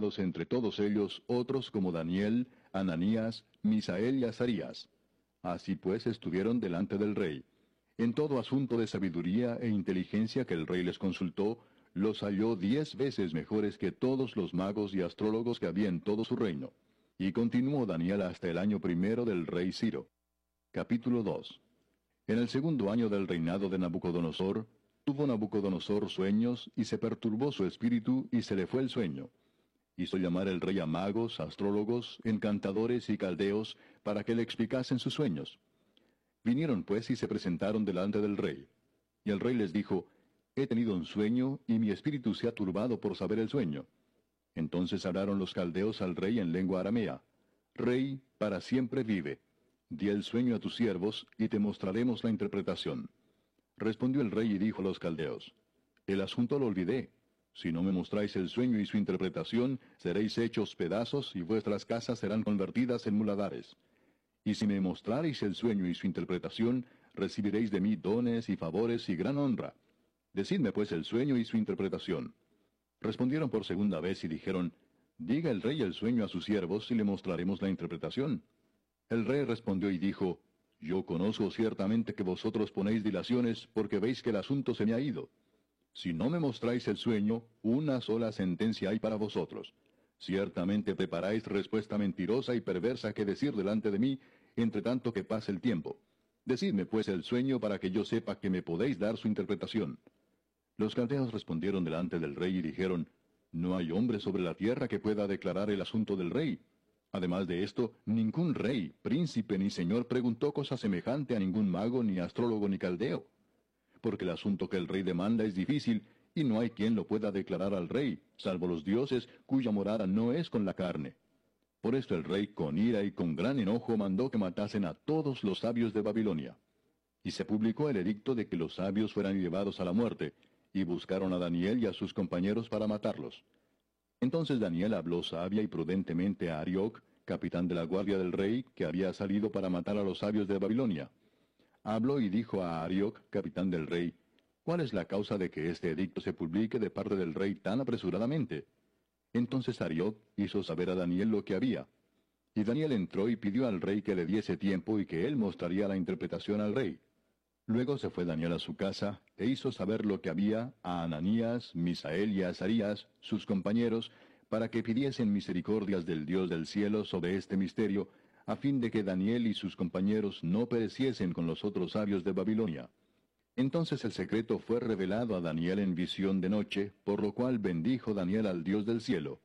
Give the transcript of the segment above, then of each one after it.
levantados entre todos ellos otros como Daniel, Ananías, Misael y Azarías. Así pues estuvieron delante del rey. En todo asunto de sabiduría e inteligencia que el rey les consultó, los halló 10 veces mejores que todos los magos y astrólogos que había en todo su reino. Y continuó Daniel hasta el año primero del rey Ciro. Capítulo 2. En el segundo año del reinado de Nabucodonosor, tuvo Nabucodonosor sueños, y se perturbó su espíritu, y se le fue el sueño. Hizo llamar el rey a magos, astrólogos, encantadores y caldeos, para que le explicasen sus sueños. Vinieron pues y se presentaron delante del rey. Y el rey les dijo, He tenido un sueño, y mi espíritu se ha turbado por saber el sueño. Entonces hablaron los caldeos al rey en lengua aramea. Rey, para siempre vive. Di el sueño a tus siervos, y te mostraremos la interpretación. Respondió el rey y dijo a los caldeos, El asunto lo olvidé. Si no me mostráis el sueño y su interpretación, seréis hechos pedazos, y vuestras casas serán convertidas en muladares. Y si me mostrareis el sueño y su interpretación, recibiréis de mí dones y favores y gran honra. Decidme pues el sueño y su interpretación. Respondieron por segunda vez y dijeron, Diga el rey el sueño a sus siervos, y le mostraremos la interpretación. El rey respondió y dijo, Yo conozco ciertamente que vosotros ponéis dilaciones, porque veis que el asunto se me ha ido. Si no me mostráis el sueño, una sola sentencia hay para vosotros. Ciertamente preparáis respuesta mentirosa y perversa que decir delante de mí, entre tanto que pase el tiempo. Decidme pues el sueño para que yo sepa que me podéis dar su interpretación. Los caldeos respondieron delante del rey y dijeron, No hay hombre sobre la tierra que pueda declarar el asunto del rey. Además de esto, ningún rey, príncipe ni señor preguntó cosa semejante a ningún mago, ni astrólogo, ni caldeo. Porque el asunto que el rey demanda es difícil, y no hay quien lo pueda declarar al rey, salvo los dioses, cuya morada no es con la carne. Por esto el rey con ira y con gran enojo mandó que matasen a todos los sabios de Babilonia. Y se publicó el edicto de que los sabios fueran llevados a la muerte, y buscaron a Daniel y a sus compañeros para matarlos. Entonces Daniel habló sabia y prudentemente a Arioc, capitán de la guardia del rey, que había salido para matar a los sabios de Babilonia. Habló y dijo a Arioc, capitán del rey, ¿Cuál es la causa de que este edicto se publique de parte del rey tan apresuradamente? Entonces Arioc hizo saber a Daniel lo que había. Y Daniel entró y pidió al rey que le diese tiempo y que él mostraría la interpretación al rey. Luego se fue Daniel a su casa, e hizo saber lo que había a Ananías, Misael y a Azarías, sus compañeros, para que pidiesen misericordias del Dios del cielo sobre este misterio, a fin de que Daniel y sus compañeros no pereciesen con los otros sabios de Babilonia. Entonces el secreto fue revelado a Daniel en visión de noche, por lo cual bendijo Daniel al Dios del cielo.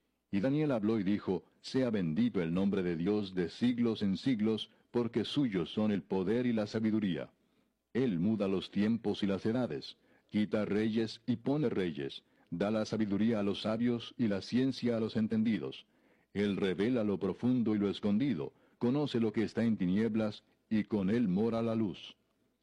Y Daniel habló y dijo, Sea bendito el nombre de Dios de siglos en siglos, porque suyos son el poder y la sabiduría. Él muda los tiempos y las edades, quita reyes y pone reyes, da la sabiduría a los sabios y la ciencia a los entendidos. Él revela lo profundo y lo escondido, conoce lo que está en tinieblas, y con él mora la luz.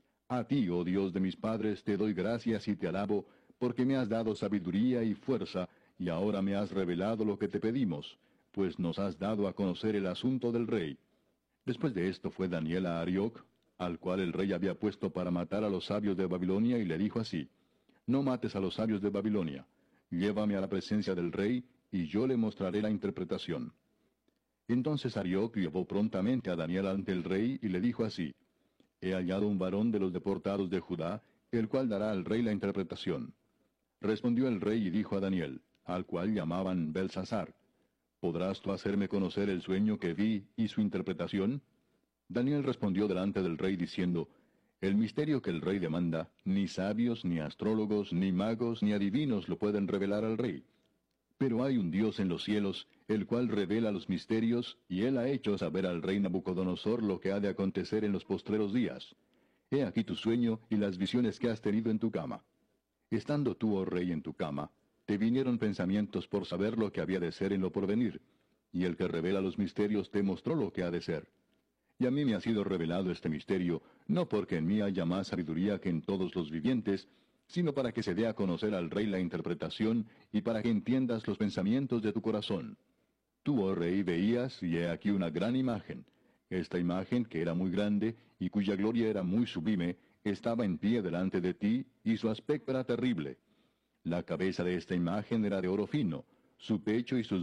A ti, oh Dios de mis padres, te doy gracias y te alabo, porque me has dado sabiduría y fuerza, y ahora me has revelado lo que te pedimos, pues nos has dado a conocer el asunto del rey. Después de esto fue Daniel a Arioc, al cual el rey había puesto para matar a los sabios de Babilonia, y le dijo así, No mates a los sabios de Babilonia, llévame a la presencia del rey, y yo le mostraré la interpretación. Entonces Arioc llevó prontamente a Daniel ante el rey, y le dijo así, He hallado un varón de los deportados de Judá, el cual dará al rey la interpretación. Respondió el rey y dijo a Daniel, al cual llamaban Belsasar, ¿Podrás tú hacerme conocer el sueño que vi y su interpretación? Daniel respondió delante del rey diciendo, El misterio que el rey demanda, ni sabios, ni astrólogos, ni magos, ni adivinos lo pueden revelar al rey. Pero hay un Dios en los cielos, el cual revela los misterios, y él ha hecho saber al rey Nabucodonosor lo que ha de acontecer en los postreros días. He aquí tu sueño y las visiones que has tenido en tu cama. Estando tú, oh rey, en tu cama, te vinieron pensamientos por saber lo que había de ser en lo porvenir, y el que revela los misterios te mostró lo que ha de ser. Y a mí me ha sido revelado este misterio, no porque en mí haya más sabiduría que en todos los vivientes, sino para que se dé a conocer al rey la interpretación, y para que entiendas los pensamientos de tu corazón. Tú, oh rey, veías, y he aquí una gran imagen. Esta imagen, que era muy grande, y cuya gloria era muy sublime, estaba en pie delante de ti, y su aspecto era terrible. La cabeza de esta imagen era de oro fino, su pecho y sus